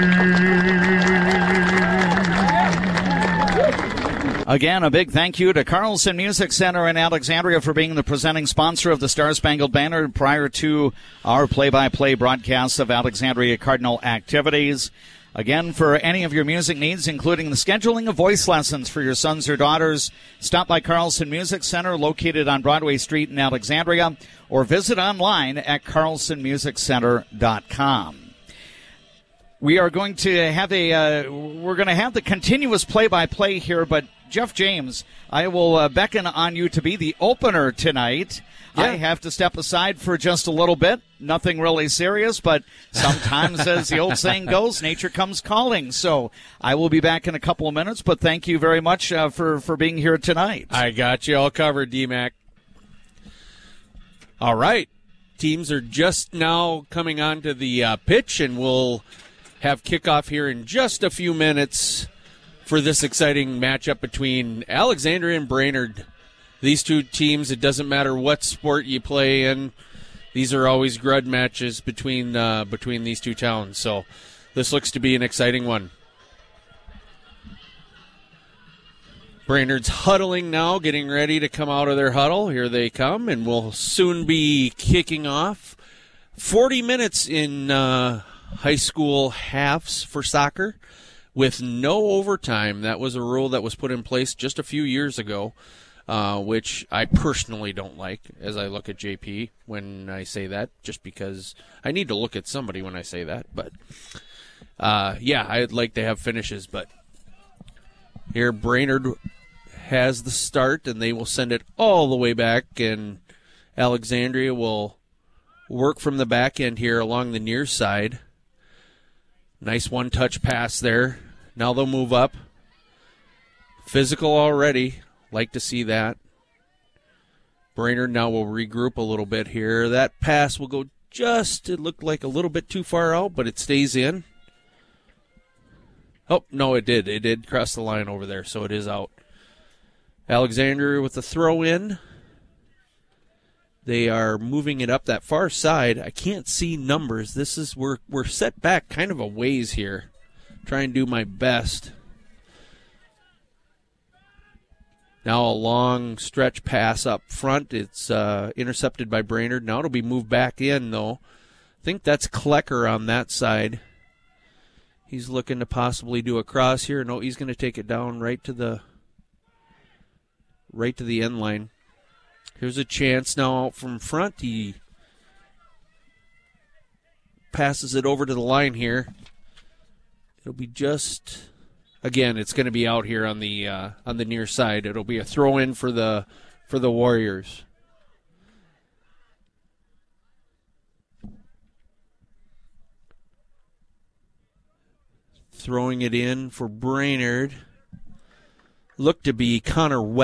Again, a big thank you to Carlson Music Center in Alexandria for being the presenting sponsor of the Star-Spangled Banner prior to our play-by-play broadcast of Alexandria Cardinal activities. Again, for any of your music needs, including the scheduling of voice lessons for your sons or daughters, stop by Carlson Music Center, located on Broadway Street in Alexandria, or visit online at carlsonmusiccenter.com. We are going to have the continuous play-by-play here, but Jeff James, I will beckon on you to be the opener tonight. Yeah. I have to step aside for just a little bit. Nothing really serious, but sometimes, as the old saying goes, nature comes calling. So I will be back in a couple of minutes, but thank you very much for being here tonight. I got you all covered, D-Mac. All right. Teams are just now coming onto the pitch, and we'll have kickoff here in just a few minutes for this exciting matchup between Alexandria and Brainerd. These two teams, it doesn't matter what sport you play in, these are always grudge matches between these two towns. So this looks to be an exciting one. Brainerd's huddling now, getting ready to come out of their huddle. Here they come, and we'll soon be kicking off. 40 minutes in high school halves for soccer with no overtime. That was a rule that was put in place just a few years ago, which I personally don't like as I look at JP when I say that, just because I need to look at somebody when I say that. But, yeah, I'd like to have finishes. But here Brainerd has the start, and they will send it all the way back, and Alexandria will work from the back end here along the near side. Nice one-touch pass there. Now they'll move up. Physical already. Like to see that. Brainerd now will regroup a little bit here. That pass will go it looked like a little bit too far out, but it stays in. Oh, no, it did. It did cross the line over there, so it is out. Alexandria with the throw in. They are moving it up that far side. I can't see numbers. We're set back kind of a ways here. Try and do my best. Now a long stretch pass up front. It's intercepted by Brainerd. Now it'll be moved back in, though. I think that's Klecker on that side. He's looking to possibly do a cross here. No, he's going to take it down right to the end line. Here's a chance now out from front. He passes it over to the line here. It'll be just, again, it's going to be out here on the near side. It'll be a throw in for the Warriors. Throwing it in for Brainerd. Looked to be Connor Webb.